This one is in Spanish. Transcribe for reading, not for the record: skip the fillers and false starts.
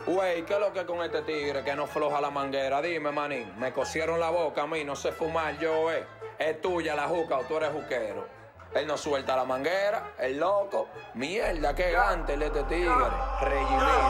Güey, ¿qué es lo que con este tigre que no floja la manguera? Dime, manín, me cosieron la boca a mí, no sé fumar yo, Es tuya la juca o tú eres juquero. Él no suelta la manguera, el loco. Mierda, qué gante el este tigre. Regimir.